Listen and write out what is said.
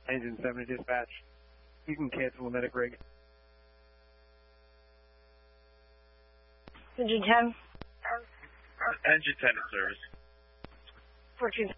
Engine 7 to dispatch. You can cancel the medic rig. Engine 10. Engine 10 in service. 14